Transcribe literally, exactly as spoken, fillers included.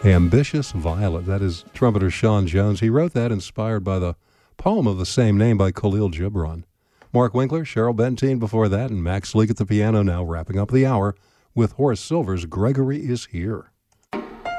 Ambitious Violet. That is trumpeter Sean Jones. He wrote that inspired by the poem of the same name by Khalil Gibran. Mark Winkler, Cheryl Benteen before that, and Max Leak at the piano now, wrapping up the hour with Horace Silver's Gregory is Here.